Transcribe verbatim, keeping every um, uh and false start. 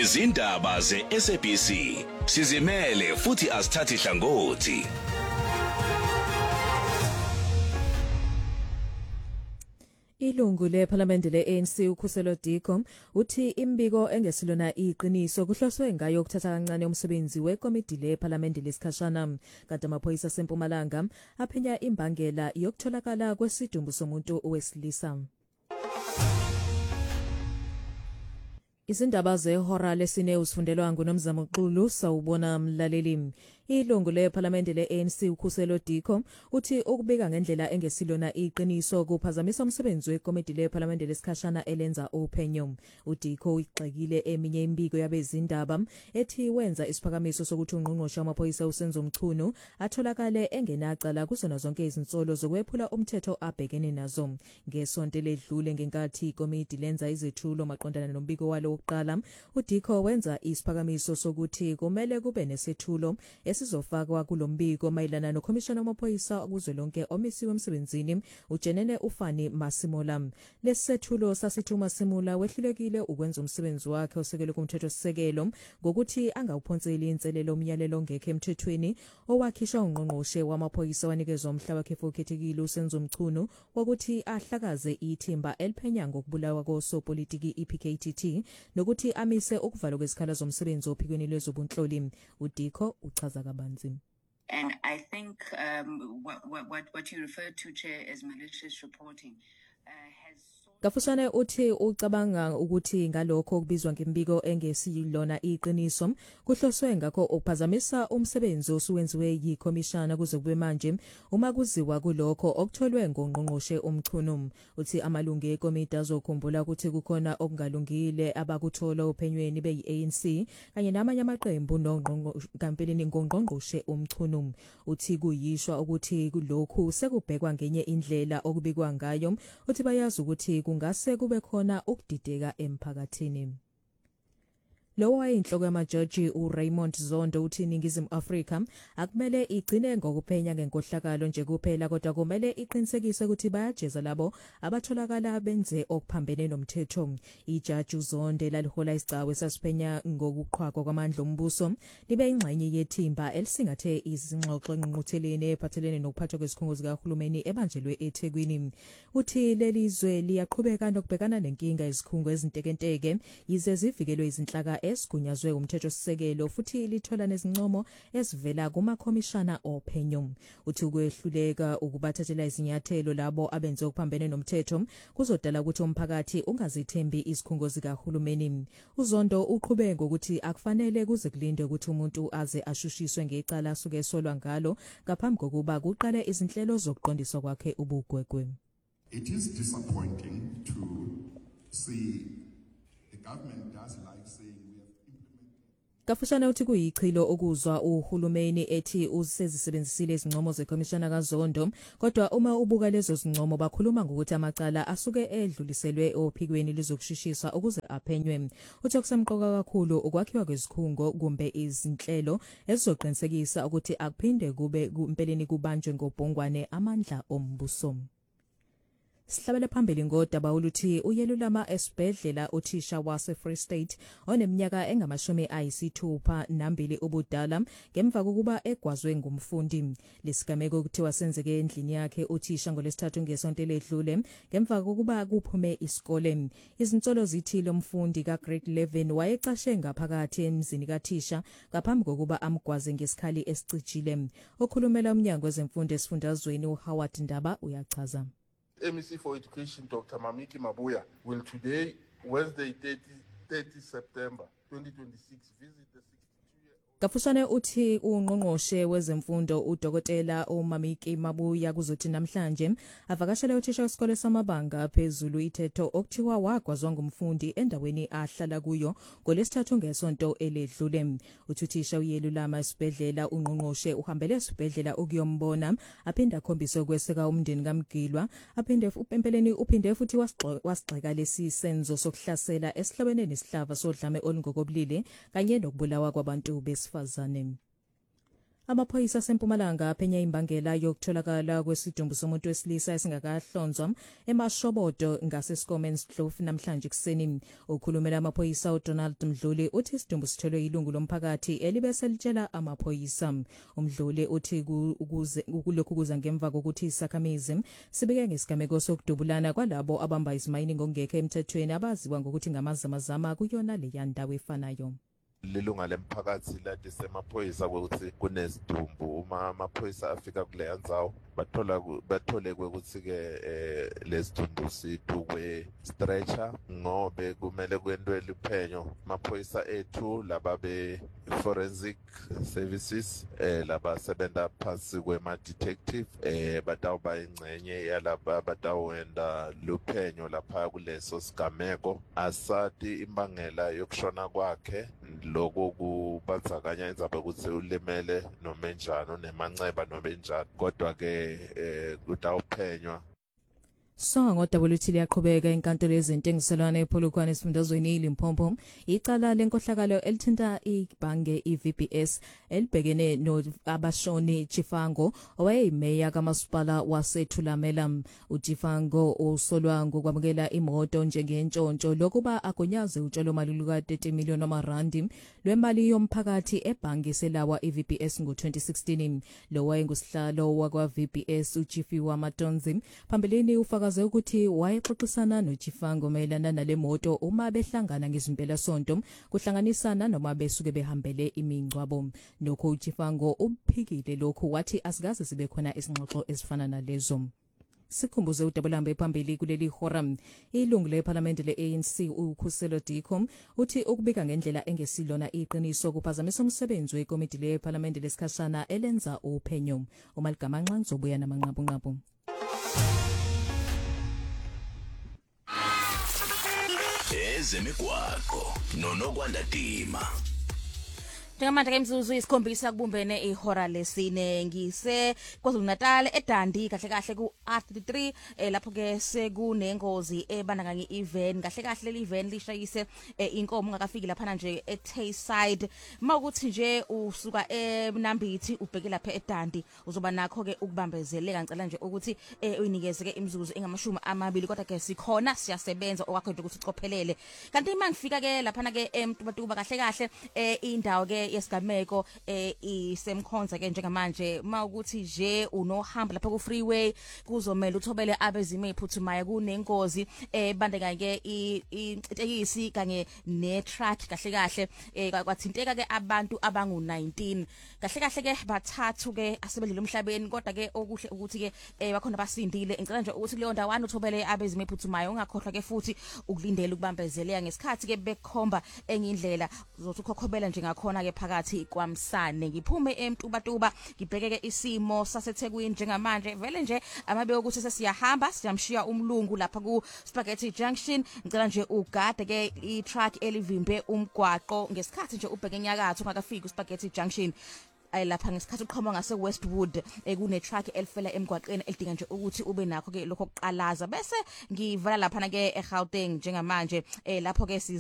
izindaba ze-S A B C sizimele futhi asithathi hlangothi. Ilungu lePhalamende le-A N C uKhuselo Diko uthi imbiko engesilona iqiniso kuhloswe ngayo ukuthatha kancane umsebenzi wekomiti lePhalamende lesikhashana kanti amaphoyisa aseMpumalanga aphenya imbangela yokutholakala kwesidumbu somuntu owesilisa. Izindaba zehora lesine usifundelwa nguNomzamo Xulu sawubona mlaleli. Ilungu lePhalamende le-A N C uKhuselo Diko uthi ukubika ngendlela engesilona iqiniso kuphazamisa umsebenzi wekomiti lePhalamende lesikhashana elenza uphenyo. uDiko ixekile eminye imbiko yabezindaba ethi wenza isiphakamiso sokuthi ungqongqoshe wamaphoyisa uSenzo Mchunu atholakale engenacala kuzona zonke izinsolo zokwephula umthetho abhekene nazo. Ngesonto ledlule ngenkathi ikomiti lenza izethulo maqondana nombiko walo wokuqala, uDiko wenza isiphakamiso sokuthi kumele kube nesethulo esizofakwa kulombiko mayelana nokhomishana wamaphoyisa kuzwelonke omisiwe emsebenzini uJenene Ufani Masimola. Lesethulo sasithi uMasimula wehlulekile ukwenza umsebenzi wakhe osekele kumthetho sisekelo ngokuthi angawuphonseli inselelo umyalelo ongekho emthethweni owakhishwa ungqongqoshe wamaphoyisa wanikezwa umhlaba wakhe okhethekile uSenzo Mchunu wokuthi ahlakaze ithimba eliphenya ngokubulawa kosopolitiki iP K T T nokuthi amise ukuvalwa kwezikhala zomsebenzi ophikweni lwezobunhloli. uDiko uchaza kabanzi. And I think um, what, what, what you referred to, Chair, as malicious reporting uh, has... Kafushane uthi ucabanga ukuthi ngalokho kubizwa ngembiko engesilona iqiniso kuhloswe ngakho ukuphazamisa umsebenzi osuwenziwe yikhomishana kuze kube manje uma kuziwa kulokho okutholwe ngongqongqoshe uMchunu. Uthi amalungu ekomiti azokhumbula ukuthi kukhona okungalungile abakuthola ophenyweni beyi-A N C kanye namanye amaqembu nongqongqoshe ngongqongqoshe uMchunu. Uthi kuyishwa ukuthi kulokhu sekubhekwa ngenye indlela okubikwa ngayo. Uthi bayazi ukuthi kungase kube khona ukudideka emphakathini. Lo wayinhloko yamajaji uRaymond Zondo uthi iNingizimu Afrika akumele igcine ngokuphenya ngenkohlakalo nje kuphela kodwa kumele iqinisekise ukuthi bayajeza labo abatholakala benze okuphambene nomthetho. Ijaji uZonde lalihola isicawe sasiphenya ngokuqhwaqwa kwamandla ombuso libe ingxenye yethimba elisingathe izingxoxo engqungqutheleni ephathelene nokuphathwa kwesikhungo sikahulumeni ebanjelwe eThekwini. Uthi lelizwe liyaqhubeka nokubhekana nenkinga izikhungo ezintekenteke yize zivikelwe izinhlaka esigunyazwe umthetho sisekelo futhi lithola nezincomo ezivela kumakhomishana ophenyo. Uthi ukwehluleka ukubathathela izinyathelo labo abenze okuphambene nomthetho kuzodala ukuthi umphakathi ungazithembi izikhungo zikahulumeni. uZondo uqhubeka ngokuthi akufanele kuze kulinde ukuthi umuntu aze ashushiswe ngecala asuke esolwa ngalo ngaphambi kokuba kuqale izinhlelo zokuqondiswa kwakhe ubugwegwe. It is disappointing to see the government does like saying Kafushane uthi kuyichilo ukuzwa uhulumeni ethi usezisebenzisile izincomo zekhomishana kaZondo kodwa uma ubuka lezo zincomo bakhuluma ngokuthi amacala asuke edluliselwe ophikweni lizokushishisa ukuze aphenywe. Uthi okusemqoka kakhulu ukwakhiwa kwezikhungo kumbe izinhlelo ezizoqinisekisa ukuthi akuphinde kube kumpeleni kubanjwe ngobhongwane amandla ombuso. Sihlabele phambili ngodaba oluthi uyelulama esibhedlela uthisha wase Free State oneminyaka engamashumi ayisithupha nambili ubudala ngemva kokuba egwazwe ngumfundi. Lesigameko kuthiwa senzeke endlini yakhe uthisha ngolesithathu ngesonto ledlule ngemva kokuba kuphume isikole. Izinsolo zithi lo mfundi ka grade eleven wayecashe ngaphakathi emzini kathisha ngaphambi kokuba amgwaze ngesikhali esicijile. Okhulumela umnyango wezemfundo esifundazweni uHoward Ndaba uyachaza. M E C for Education, Doctor Mamiki Mabuya, will today, Wednesday, thirty September twenty twenty-six, visit the sixty-two-year-old. Kafushane uthi ungqongqoshe wezemfundo uDokotela uMamiki Mabuya kuzothi namhlanje avakashele uthisha wesikole samabanga phezulu iThetho okuthiwa wagwazwa ngumfundi endaweni ahlala kuyo ngolesithathu ngesonto eledlule. Uthuthisha uyelulama esibhedlela ungqongqoshe uhambele esibhedlela ukuyombona aphinda akhombise ukweseka umndeni kaMgilwa aphinde empeleni uphinde futhi wasigxeka lesi senzo sokuhlasela esihlobene nesihlava sodlame olungokobulili kanye nokubulawa kwabantu besifazane. Amaphoyisa asempumalanga aphenya imbangela yokutholakala kwesidumbu somuntu wesilisa esingakahlonzwa eMashobodo ngaseSkomens Kloof namhlanje kuseni. Ukhulumela amaphoyisa uDonald Mdluli uthi isidumbu sitholwe ilungu lomphakathi elibese litshela amaphoyisa. Umdluli uthi ukuze kulokhu kuza ngemva kokuthi isakhamizi sibike ngesigameko sokudubulana kwalabo abamba izimayini ngongekho emthethweni abaziwa ngokuthi ngamazamazama kuyona le yandawo efanayo. Lilunga lemphakathi lathi semaphoyisa ukuthi kunesidumbu uma amaphoyisa afika kule ndzawo bathola bathole ukuthi ke lesidumbu sidukwe stretcher ngobe kumele kwentwe liphenyo amaphoyisa ethu laba be forensic services eh laba sebenza phansi kwema detective eh batawuba ingcenye yalaba batawenda luphenyo lapha kuleso sigameko asati imbangela yokushona kwakhe lokho kubanzakanya indzaba ukuthi ulimele noma enjani nemanceba noma enjani kodwa ke kutawuphenywa. So ngodaba luthi liyaqhubeka inkantolo yezentengiselwano ePolokwane esifundazweni iLimpopo icala lenkohlakalo elithinta ibhange iV B S elibhekene no abashoni Chifango owayeyimeya kamasipala waseThulamela. uChifango usolwa ngokwamukela imoto njengentshontsho lokuba agonyaze utshalo mali luka thirty million amarandi lwemali yomphakathi ebhange selawa iV B S ngo twenty sixteen. Lo wayengusihlalo wakwa V B S uChifi wamatonzi phambilini ufaka kaze ukuthi wayexoxisana noChifango mayelana nale moto uma behlangana ngezimpela sonto kuhlanganisana noma besuke behambele imingcwabo. Nokho uChifango uphikile lokho wathi asikaze sibe khona isingxoxo esifana nalezo. Sikhumbuze uDabulambe phambili kuleli forum ilungu leParliament leA N C uKhuselo Dikho uthi ukubika ngendlela engesilona iqiniso kuphazamisa umsebenzi wekomiti leParliament lesikhashana elenza uphenyo. uMalgamanxa ngizobuya namanqabunqabu. Ezemigwaqo nonokwanda dima. Njengamanje ke imzuzu isikhombisa kubumbene ihora lesine ngise KwaZulu Natal eDandi kahle kahle ku R thirty-three eh, lapho ke sekunengozi ebandakanya iEven kahle kahle le event lishayise eh, inkomo ungakafiki lapha nje eTayside mawukuthi nje usuka eNambithi ubheke lapha eDandi uzoba nakho ke ukubambezeleka ngicela nje ukuthi eh, uyinikeze ke imzuzu engamashumi amabili kodwa ke sikhona siyasebenza okwakho nje ukuthi ucophelele kanti mangifika ke lapha na ke emtubatuba kahle kahle eh, indawo ke yesigameko eh isemkhonza ke njengamanje mawukuthi nje unohamba lapha ku freeway kuzomela uthobele abezimo ephuthumayo kunengozi eh bandeka ke itekisi kanye ne truck kahle kahle eh kwathinteka ke abantu abangu nineteen kahle kahle ke bathathu ke asebedlile umhlabeni kodwa ke okuhle ukuthi ke eh bakhona basindile ngicela nje ukuthi leyo ndawana uthobele abezimo ephuthumayo ungakhohlwa ke futhi ukulindela ukubambezeleka ngesikhathi ke bekhomba enye indlela uzothi ukhokhobela nje ngakhona ke phakathi kwaMsane ngiphume emtubatuba ngibheke ke isimo saseThekwini njengamanje vele nje amabe ukuthi sesiyahamba siyamshiya umlungu lapha ku Spaghetti Junction ngicela nje ugade ke i-truck elivimbe umgwaqo ngesikhathi nje ubheke enyakatho ungakafiki uSpaghetti Junction lapha ngesikhathi uqhoma ngase Westwood ekune truck elifela emgwaqeni elidinga nje ukuthi ube nakho ke lokho kuqalaza bese ngivala lapha na ke eGauteng njengamanje lapho ke